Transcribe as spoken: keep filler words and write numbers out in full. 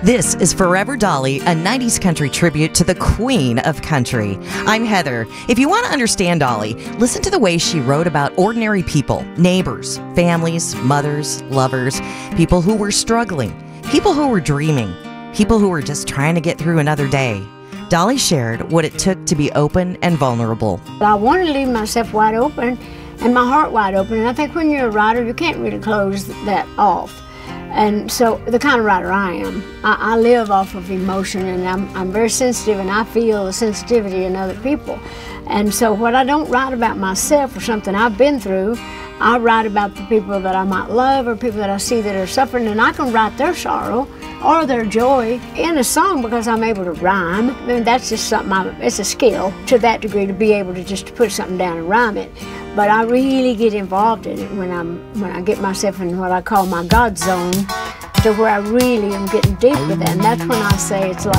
This is Forever Dolly, a nineties country tribute to the queen of country. I'm Heather. If you want to understand Dolly, listen to the way she wrote about ordinary people, neighbors, families, mothers, lovers, people who were struggling, people who were dreaming, people who were just trying to get through another day. Dolly shared what it took to be open and vulnerable. I want to leave myself wide open and my heart wide open, and I think when you're a writer, you can't really close that off. And so, the kind of writer I am, I, I live off of emotion, and I'm, I'm very sensitive, and I feel the sensitivity in other people. And so what I don't write about myself or something I've been through, I write about the people that I might love or people that I see that are suffering, and I can write their sorrow or their joy in a song because I'm able to rhyme. I mean, that's just something, I'm, it's a skill to that degree to be able to just put something down and rhyme it. But I really get involved in it when I'm when I get myself in what I call my God zone, to where I really am getting deep with it. And that's when I say it's like